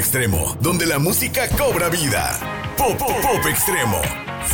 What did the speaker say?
Extremo, donde la música cobra vida. Pop Extremo.